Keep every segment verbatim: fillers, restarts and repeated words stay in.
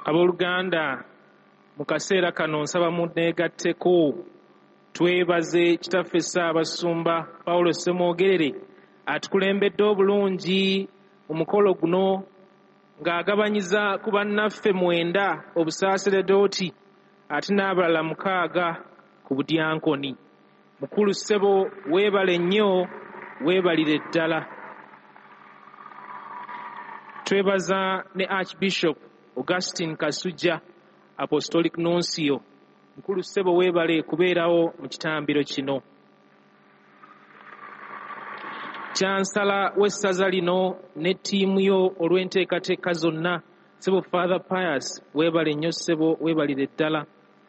Abooluganda, mu kaseera kano nsaba munneegatteko twebaze Kitaffe Ssaabasumba Pawulo Ssemwogerere atukulembedde obulungi mu mukolo guno ng'agabanyiza ku bannaffe mwenda obusaseredooti ate n'abalala mukaaga ku budyankoni. Mukulu ssebo, weebale nnyo, weebalire ddala. Twebaza ne Archbishop Augustine Kasujja, Apostolic Nuncio. Mukulu ssebo, weebale kubeerawo mu kitambiro kino. Kyansala w'essaza lino ne ttiimu yo olw'enteekateeka zonna. Ssebo Father Pius, weebale nnyo ssebo, weebalire ddala.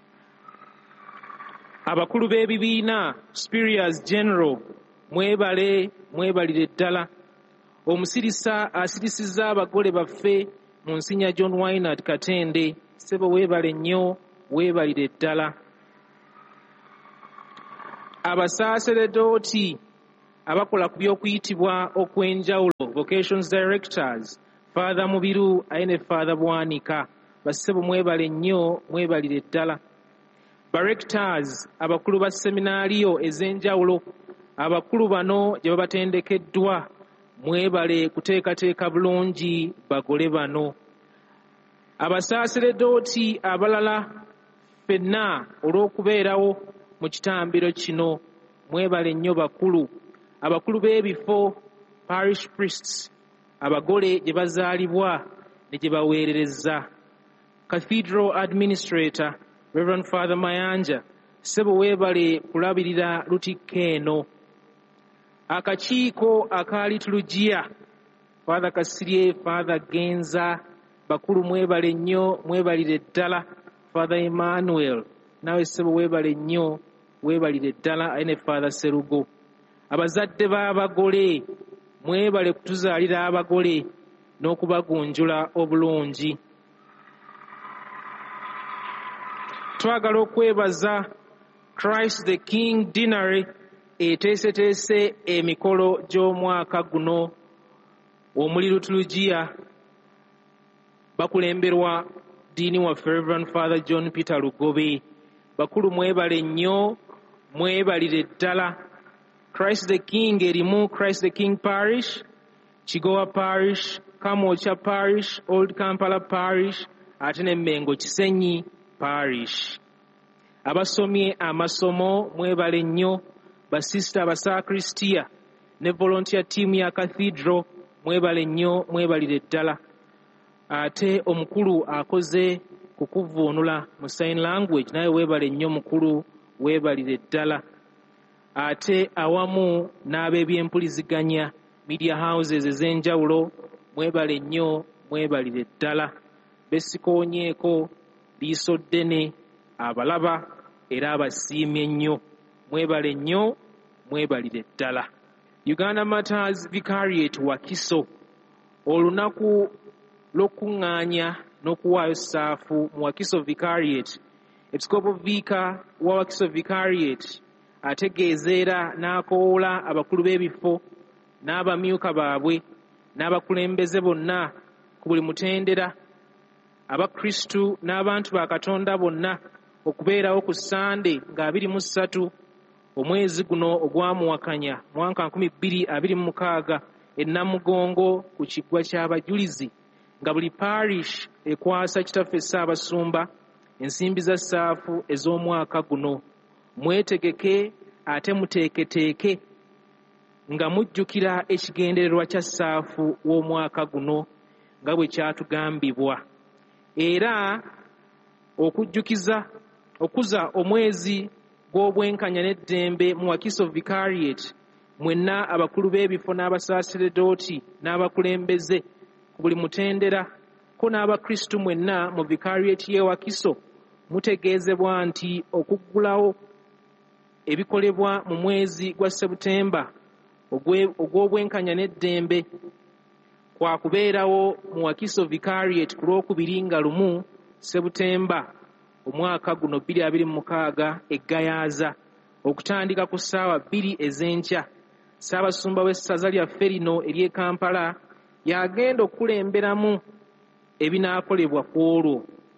Abakulu b'ebibiina, Superiors General, mwebale, mwebalire ddala. Omusirisa asirisizza abagole baffe mu Nsinya John Wynard Katende, ssebo weebale nnyo, weebalire ddala. Abasaaseredooti abakola ku by'okuyitibwa okw'enjawulo, Vocations Directors, Father Mubiru aye ne Father Bwanika, bassebo mwebale nnyo, mwebalire ddala. Directors, abakulu ba seminaariyo ez'enjawulo, abakulu bano gye babatendekeddwa, mwebale kuteekateeka bulungi bagole bano. Abasaaseredooti abalala ffenna olw'okubeerawo mu kitambiro kino, mwebale nnyo bakulu. Abakulu b'ebifo, Parish Priests, abagole gye bazaalibwa ne gye baweerereza. Cathedral Administrator, Reverend Father Mayanja, ssebo weebale kulabirira lutikko eno. Akakiiko aka Liturujia, Father Kasirye, Father Genza, bakulu mwebale nnyo, mwebalire ddala. Father Emmanuel, nawe ssebo weebale nnyo, weebalire ddala, aye ne Father Serugo. Abazadde b'abagole, mwebale kutuzaalira abagole n'okubagunjula obulungi. Twagala okwebaza Christ the King Dinary eteeseteese emikolo gy'omwaka guno omuli Liturujia, bakulemberwa diini waffe Reverend Father John Peter Lugobe. Bakulu mwebale nnyo, mwebalire ddala. Christ the King erimu Christ the King Parish, Kigowa Parish, Kamwokya Parish, Old Kampala Parish, ate ne Mengo Kisenyi Parish. Abasomye amasomo mwebale nnyo. Basista abasakristia ne volunteer team ya Cathedral, mwebale nnyo, mwebalire ddala. Ate omukulu akoze kukuvuunula mu sign language, naye weebale nnyo mukulu, weebalire ddala. Ate awamu n'ab'ebyempuliziganya, media houses ez'enjawulo, mwebale nnyo, mwebalire ddala. Besikoonyeeko, liiso ddene, abalaba era abasiimye nnyo, mwebale nnyo, mwebalire ddala. Uganda Matters Vicariate Wakiso, olunaku l'okuŋŋaanya n'okuwaayo ssaafu mu Wakiso Vicariate. Episcopal Vicar wa Wakiso Vicariate ategeeza era n'akoola abakulu b'ebifo n'abamyuka baabwe n'abakulembeze bonna ku buli mutendera, abakristu n'abantu ba Katonda bonna okubeerawo ku Sande nga abiri mu ssatu omwezi guno ogwamuwakanya mwaka nkumi bbiri abiri mu mukaaga e Namugongo ku kiggwa ky'abajulizi, nga buli parish ekwasa Kitaffe Ssaabasumba ensimbi za ssaafu ez'omwaka guno. Mwetegeke ate muteeketeeke nga mujjukira ekigendererwa kya ssaafu w'omwaka guno nga bwe kyatugambibwa, era okujjukiza okuza omwezi gw'obwenkanya n'eddembe mu Wakiso Vicariate. Mwenna abakulu b'ebifo n'abasaaseredooti n'abakulembeze ku buli mutendera ko n'abakristu mwenna mu Vicariate y'e Wakiso, mutegeezebwa nti okuggulawo ebikolebwa mu mwezi gwa Sebutemba ogw'obwenkanya n'eddembe kwa kubeerawo mu Wakiso Vicariate ku lwokubiri nga lumu Sebutemba omwaka guno bbiri abiri mu mukaaga eggayaaza, okutandika ku ssaawa bbiri ez'enkya. Ssaabasumba w'essaza lyaffe lino ery'e Kampala y'agenda okukulemberamu ebinaakolebwa ku olwo.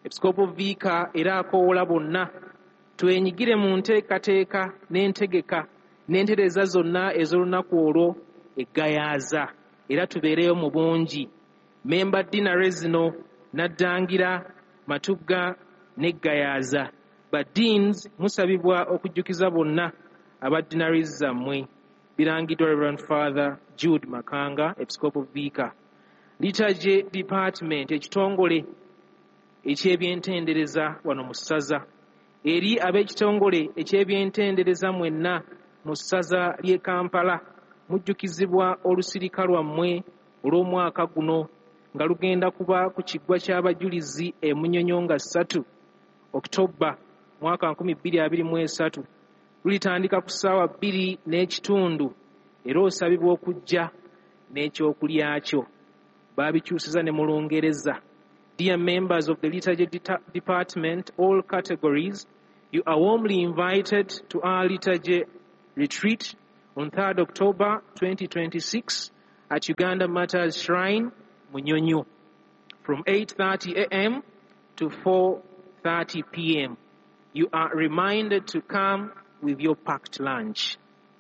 Episcopal Vicar era akoowola bonna twenyigire mu nteekateeka n'entegeka n'entereza zonna ez'olunaku olwo eggayaaza era tubeereyo mu bungi. Memba dinare zino Naddangira, Matugga n'eggayaaza. Baddiins musabibwa okujjukiza bonna aba dinaries zammwe. Birangiddwa Reverend Father Jude Makanga, Episcopal Vicar. Liturgy Department, ekitongole eky'ebyentendereza wano mu ssaza. Eri ab'ekitongole eky'ebyentendereza mwenna mu ssaza ly'e Kampala mujjukizibwa olusirika lwammwe olw'omwaka guno nga lugenda kuba ku kiggwa ky'abajulizi e Munyonyo nga ssatu Oktoba mwaka nkumi bbiri abiri mu esatu. Lulitandika ku ssaawa bbiri n'ekitundu era osabibwa okujja n'ekyokulya kyo. Baabikyusiza ne mu Lungereza. Dear members of the Liturgy Department, all categories, you are warmly invited to our liturgy retreat on third October twenty twenty-six at Uganda Matters Shrine, Munyonyo, from eight thirty a m to four thirty p m You are reminded to come with your packed lunch.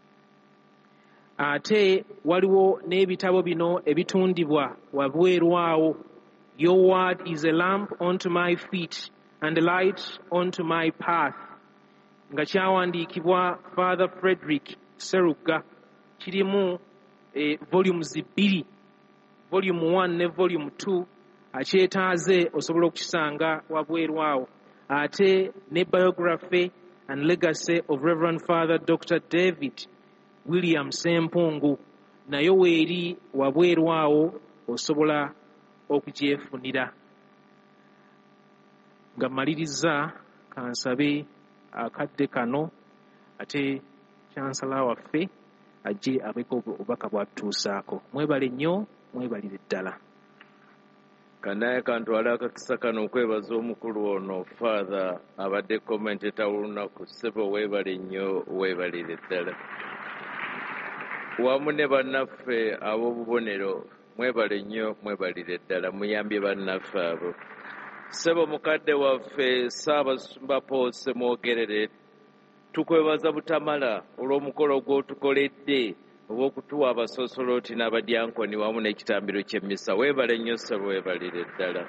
Ate waliwo n'ebitabo bino ebitundibwa wabweru awo. Your word is a lamp unto my feet and a light unto my path. Nga kyawandiikibwa Father Frederick Serugga. Kirimu eh, volumes bbiri, volume one ne volume two. Akyetaaze osobola okukisanga wabweru awo. Ate ne biography and legacy of Reverend Father Doctor David William Sempungu nayo weeri wabweru awo osobola okugyefunira. Nga maliriza kansabe akadde kano ate kyansala waffe ajje abeko obubaka bwatuusaako. Mwebale nnyo, mwebalire ddala. Kanaye kantwala akakisa kano okwebaza omukulu ono Father abadde commentator olunaku. Ssebo weebale nnyo, weebalire ddala. Wamu ne bannaffe ab'obubonero mwebale nnyo, mwebalire ddala, muyambye bannaffe abo. Ssebo mukadde waffe Ssaabasumba Paul Ssemwogerere, tukwebaza butamala olw'omukolo gw'otukoledde obw'okutuwa abasoosolooti n'abadyankoni wamu n'ekitambiro ky'emmisa. Weebale nnyo ssebo, weebalire ddala.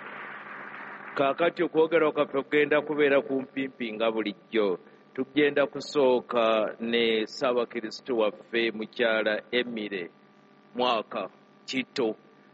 Kaakati okwogera kwaffe kugenda kubeera kumpimpi nga bulijjo. Tugenda kusooka ne Ssaabakristo waffe mukyala Emire Mwaka Kito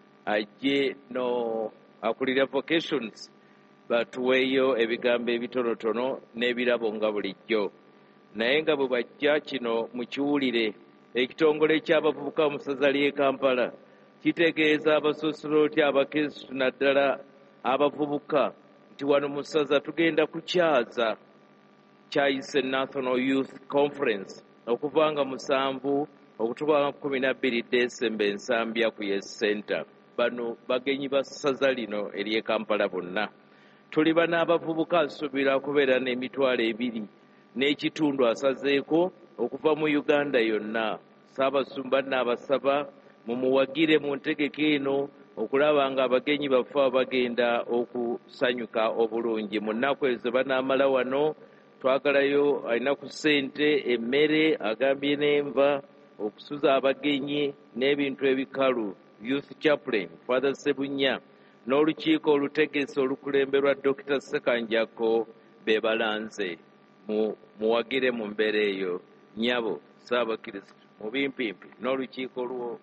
ajje no akulira vocations batuweeyo ebigambo ebitonotono n'ebirabo nga bulijjo. Naye nga bwe bajja kino mukiwulire, ekitongole ky'abavubuka mu ssaza ly'e Kampala kitegeeza abasoosolooti abakristu naddala abavubuka nti wano mu ssaza tugenda kukyaza kyayise National Youth Conference okuva nga musanvu okutuuka kumi na bbiri Desemba ensambya ku Yes Center. Bano bagenyi ba ssaza lino ery'e Kampala bonna. Tuli bana abavubuka asuubira kubeera n'emitwalo ebiri n'ekitundu asazeeko okuva mu Uganda yonna. Ssaabasumba n'abasaba mumuwagire mu ntegeka eno okulaba nga abagenyi baffe bagenda okusanyuka obulungi. Mu nnaku ezo banaamala wano twagalayo alina ku ssente, emmere, agambye n'enva, okusuza abagenyi n'ebintu ebikalu. Youth Chaplain Father Sebunya n'olukiiko olutegese olukulemberwa Doctor Sekanjako be balanze. Mu muwagire mu mbeera eyo nyabo Ssaabakristo mu bimpimpi n'olukiiko lwo.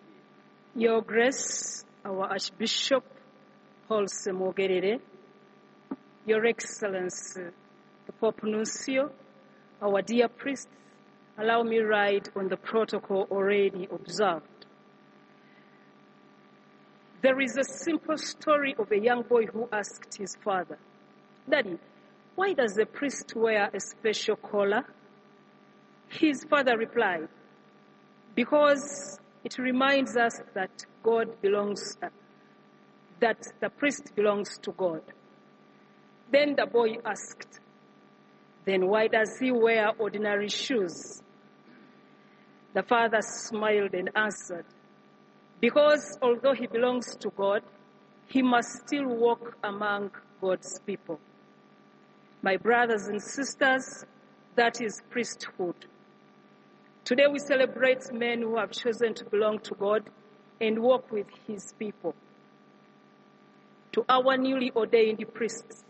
Your Grace, our Archbishop Paul Ssemwogerere, Your Excellency the Pope Nuncio, our dear priests, allow me ride on the protocol already observed. There is a simple story of a young boy who asked his father, "Daddy, why does the priest wear a special collar?" His father replied, "Because it reminds us that God belongs, uh, that the priest belongs to God." Then the boy asked, "Then why does he wear ordinary shoes?" The father smiled and answered, "Because although he belongs to God, he must still walk among God's people. My brothers and sisters, that is priesthood. Today we celebrate men who have chosen to belong to God and walk with his people. To our newly ordained priests,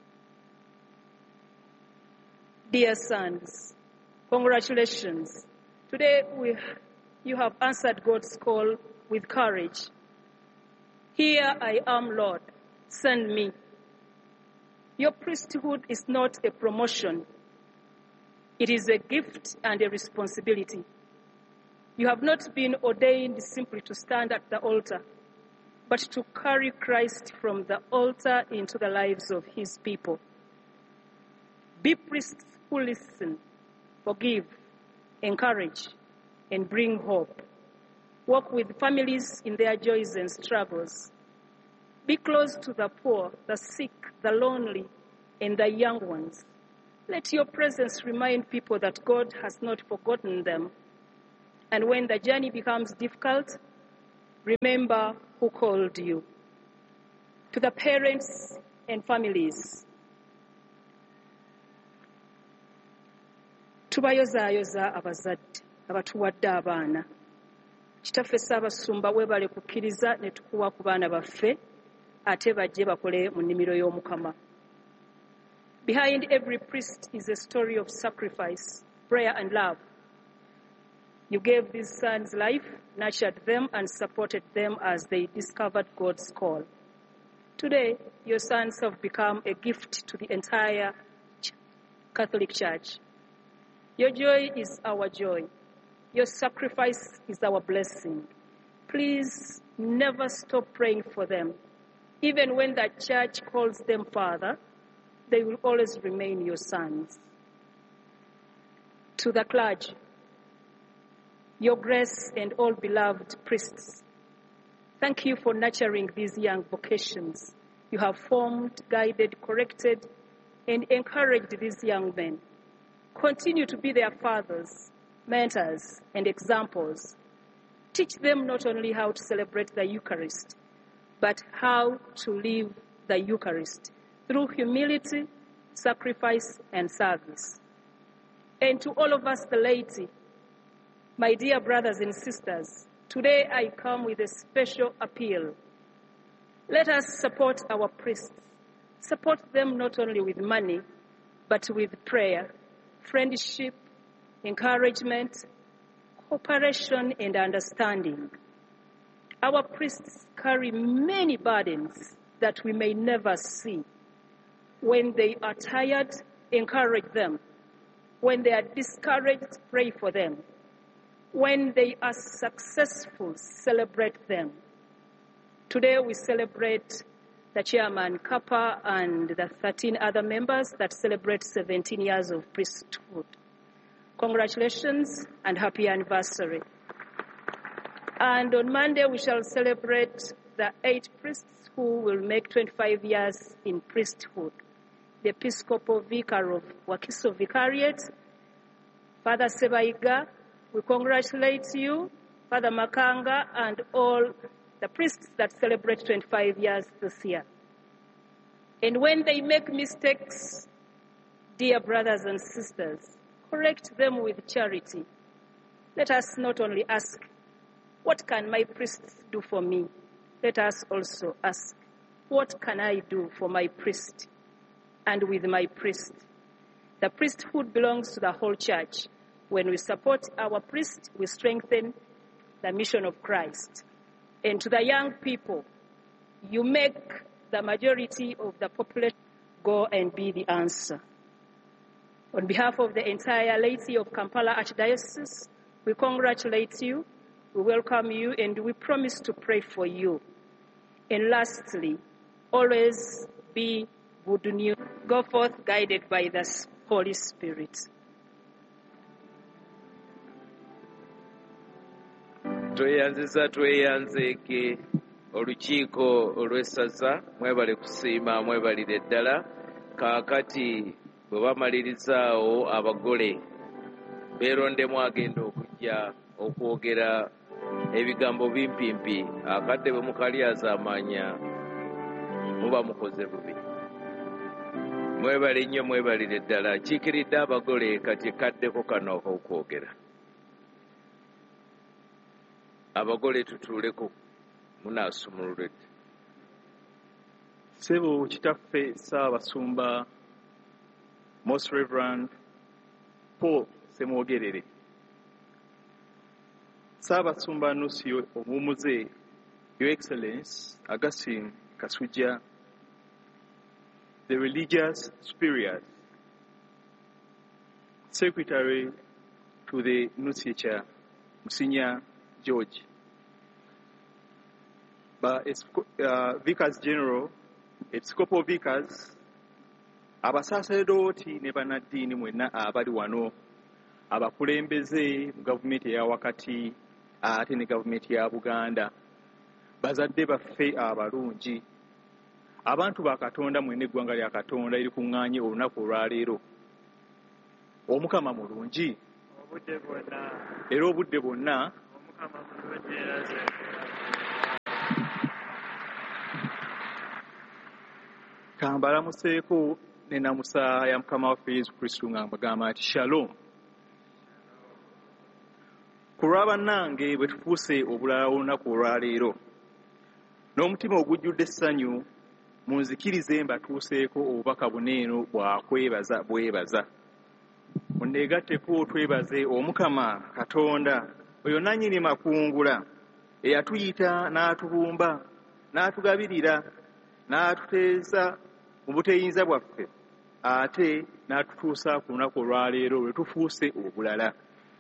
dear sons, congratulations. Today we, you have answered God's call with courage. Here I am, Lord, send me. Your priesthood is not a promotion. It is a gift and a responsibility. You have not been ordained simply to stand at the altar, but to carry Christ from the altar into the lives of his people. Be priests who listen, forgive, encourage, and bring hope. Walk with families in their joys and struggles. Be close to the poor, the sick, the lonely, and the young ones. Let your presence remind people that God has not forgotten them. And when the journey becomes difficult, remember who called you. To the parents and families, tubayozaayoza abazadde abatuwadde abaana. Kitaffe Ssaabasumba weebale kukkiriza ne tukuwa ku baana baffe ate bajje bakole mu nnimiro y'Omukama. Behind every priest is a story of sacrifice, prayer, and love. You gave these sons life, nurtured them, and supported them as they discovered God's call. Today, your sons have become a gift to the entire Catholic Church. Your joy is our joy. Your sacrifice is our blessing. Please never stop praying for them. Even when the church calls them Father, they will always remain your sons. To the clergy, your grace and all beloved priests, thank you for nurturing these young vocations. You have formed, guided, corrected, and encouraged these young men. Continue to be their fathers, mentors, and examples. Teach them not only how to celebrate the Eucharist, but how to live the Eucharist through humility, sacrifice, and service. And to all of us, the laity, my dear brothers and sisters, today I come with a special appeal. Let us support our priests. Support them not only with money, but with prayer, friendship, encouragement, cooperation, and understanding. Our priests carry many burdens that we may never see. When they are tired, encourage them. When they are discouraged, pray for them. When they are successful, celebrate them. Today we celebrate the chairman, Kappa, and the thirteen other members that celebrate seventeen years of priesthood. Congratulations and happy anniversary. And on Monday, we shall celebrate the eight priests who will make twenty-five years in priesthood. The Episcopal Vicar of Wakiso Vicariate, Father Sebaiga, we congratulate you, Father Makanga, and all the priests that celebrate twenty-five years this year. And when they make mistakes, dear brothers and sisters, correct them with charity. Let us not only ask, what can my priest do for me? Let us also ask, what can I do for my priest and with my priest? The priesthood belongs to the whole church. When we support our priest, we strengthen the mission of Christ. And to the young people, you make the majority of the population go and be the answer. On behalf of the entire laity of Kampala Archdiocese, we congratulate you, we welcome you, and we promise to pray for you. And lastly, always be good news. Go forth guided by the Holy Spirit. Tweyanziza tweyanzeeke olukiiko olw'essaza mwebale kusiima mwebalire ddala kaakati bwe bamalirizaawo abagole beerondemu agenda okujja okwogera ebigambo bimpimpi akadde bwe mukalyaza amanya muba mukoze bubi. Mwebale nnyo, mwebalire ddala. Nkiikiridde abagole kati kaddeko kano okwogera. Abagole tutuuleko, munaasumuludde. Ssebo kitaffe Ssaabasumba Most Reverend Paul Ssemwogerere, Ssaabasumba Nuncio Omuumuze, Your Excellence Augustine Kasujja, the Religious Superiors, Secretary to the Nunciature, Monsignor George, ba uh, Vicars General, Episcopal Vicars, abasaseredooti ne bannaddiini mwenna abali wano, abakulembeze mu gavumenti eya wakati ate ne gavumenti ya Buganda, bazadde baffe abalungi, abantu ba Katonda mwenna eggwanga lya Katonda erikuŋŋaanye olunaku olwaleero. Omukama mulungi obudde bwonna, era obudde bwonna Omukama mulungi eraze. Kambalamuseeko ne namusa ya Mukama waffe Yesu Kristo nga mbagamba nti Shalom. Ku lwa bannange bwe tufuuse obulala olunaku olwaleero, n'omutima ogujjudde essanyu, munzikirize mbatuuseeko obubaka buneeno bwa kwebaza bwebaza. Munneegatteko twebaze Omukama Katonda oyo nannyini makungula, eyatuyita n'atubumba n'atugabirira n'atuteeza mu buteyinza bwaffe, ate n'atutuusa ku lunaku olwaleero lwe tufuuse obulala.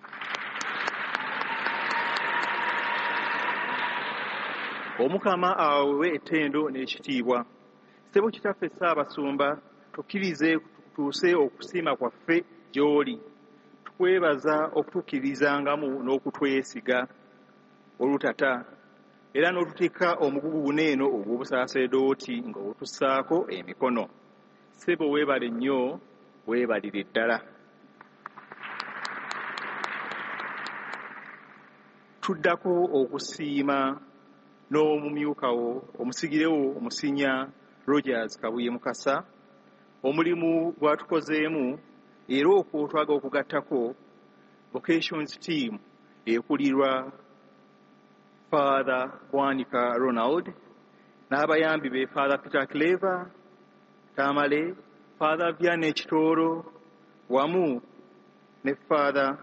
Omukama awewe ettendo n'ekitiibwa. Ssebo kitaffe Ssaabasumba, tukkirize tutuuse okusiima kwaffe gy'oli. Tukwebaza okutukkirizangamu n'okutwesiga olutata, era n'otutikka omugugu buneeno ogw'obusaaseredooti nga otussaako emikono. Ssebo weebale nnyo, weebalire ddala. Tuddako okusiima n'omumyukawo omusigirewo Omusinya Rogers Kabuye Mukasa, omulimu gwatukozeemu era okwo twagala okugattako vocations team ekulirwa Father Bwanika Ronald n'abayambi be Father Peter Clever Tamale, Father Vianney Kitoro wamu ne Father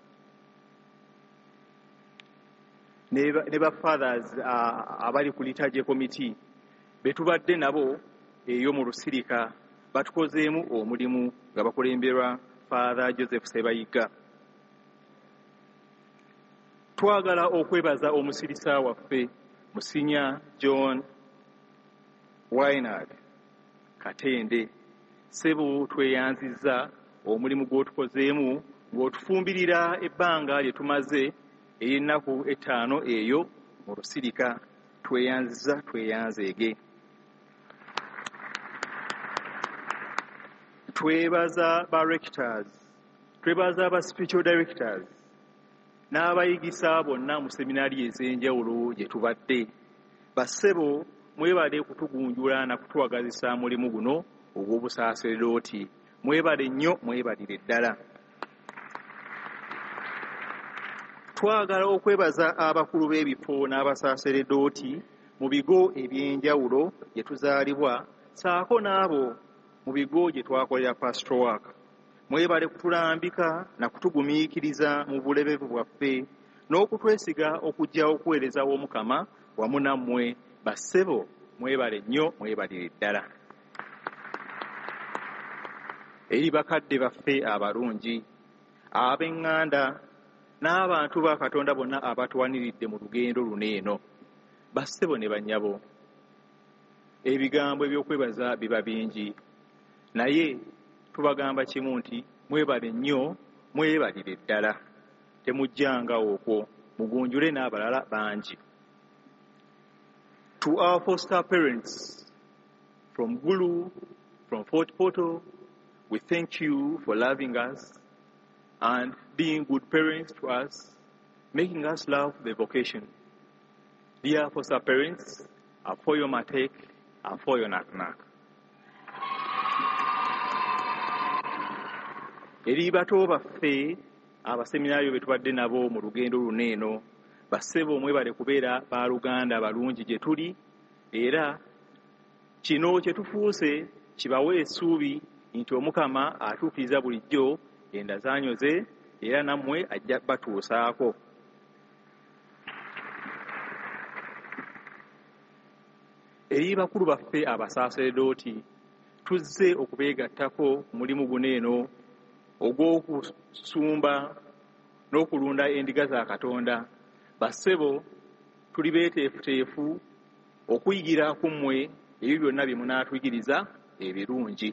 ne ba fathers uh, abali ku liturgy committee betubadde nabo eyo mu Lusirika batukozeemu omulimu nga bakulemberwa Father Joseph Sebayiga. Twagala okwebaza omusirisa waffe Musinya John Wainard Katende. Ssebo tweyanzizza omulimu gw'otukozeemu ng'otufumbirira ebbanga lye tumaze ey'ennaku ettaano eyo mu Lusirika. Tweyanziza, tweyanzeege. Twebaza ba rectors, twebaza ba spiritual directors n'abayigisa bonna mu seminaari ez'enjawulo gye tubadde. Bassebo mwebale kutugunjula na kutuwagazisa mulimu guno ogw'obusaaseredooti. Mwebale nnyo, mwebalire ddala. Twagala okwebaza abakulu b'ebifo n'abasaaseredooti mu bigo eby'enjawulo gye tuzaalibwa, saako n'abo mu bigo gye twakolera pastoral work. Mwebale kutulambika na kutugumiikiriza mu bulebevu bwaffe n'okutwesiga okujja okuweereza w'Omukama wamu nammwe. Bassebo mwebale nnyo, mwebalire ddala. Eri bakadde baffe abalungi, ab'eŋŋanda n'abantu ba Katonda bonna abatwaniridde mu lugendo luneeno, bassebo ne bannyabo, ebigambo eby'okwebaza biba bingi, naye tubagamba kimu nti mwebale nnyo, mwebalire ddala. Temujjanga okwo, mugunjule n'abalala bangi. To our foster parents from Gulu, from Fort Portal, we thank you for loving us and being good parents to us, making us love the vocation. Dear foster parents, Afoyo Matek, afa oyo n'atunaaka. Eri bato baffe abaseminaayo be tubadde nabo mu lugendo luno eno, bassebo mwebale kubeera baaluganda balungi gye tuli, era kino kye tufuuse kibawe essuubi nti Omukama atuukiriza bulijjo enda zaanyoze era nammwe ajja batuusaako. Eri bakulu baffe abasaaseredooti, tuzze okubeegattako mulimu guno eno ogw'okusumba n'okulunda endiga za Katonda. Bassebo, tuli beeteefuteefu okuyigira ku mmwe ebyo byonna bye munaatuyigiriza ebirungi.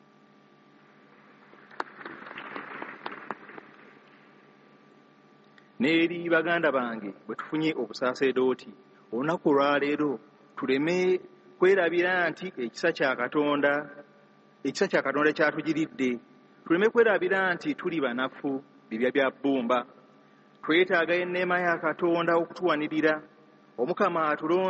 N'eri baganda bange bwe tufunye obusaaseredooti olunaku olwaleero, tuleme kwerabira nti ekisa kya Katonda ekisa kya Katonda kyatugiridde, tuleme kwerabira nti tuli banafu bibya bya bbumba. Twetaaga enneema ya Katonda okutuwanirira. Omukama atulonde